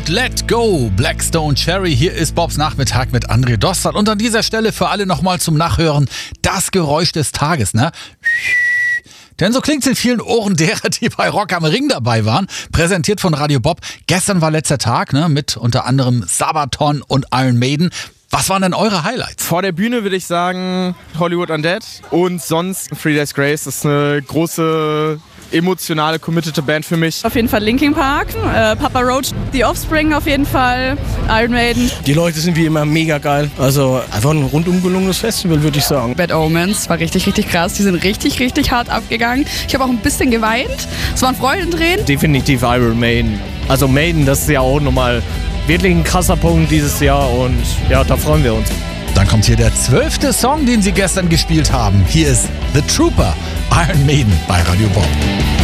Don't Let Go, Blackstone Cherry. Hier ist Bobs Nachmittag mit André Dostal. Und an dieser Stelle für alle nochmal zum Nachhören das Geräusch des Tages, ne? Denn so klingt's in vielen Ohren derer, die bei Rock am Ring dabei waren. Präsentiert von Radio Bob. Gestern war letzter Tag, ne? Mit unter anderem Sabaton und Iron Maiden. Was waren denn eure Highlights? Vor der Bühne würde ich sagen Hollywood Undead und sonst Three Days Grace. Das ist eine große, emotionale, committete Band für mich. Auf jeden Fall Linkin Park, Papa Roach, The Offspring auf jeden Fall, Iron Maiden. Die Leute sind wie immer mega geil. Also einfach ein rundum gelungenes Festival, würde ich sagen. Bad Omens war richtig, richtig krass. Die sind richtig, richtig hart abgegangen. Ich habe auch ein bisschen geweint. Es waren Freudentränen. Definitiv Iron Maiden. Also Maiden, das ist ja auch nochmal wirklich ein krasser Punkt dieses Jahr und ja, da freuen wir uns. Dann kommt hier der 12. Song, den sie gestern gespielt haben. Hier ist The Trooper, Iron Maiden bei Radio Bob.